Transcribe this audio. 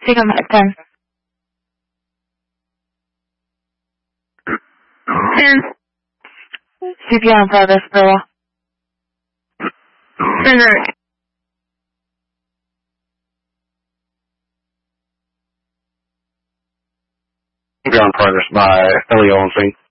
지금 발탄. CPR progress, Bella. CPR progress by Ellie Olsen.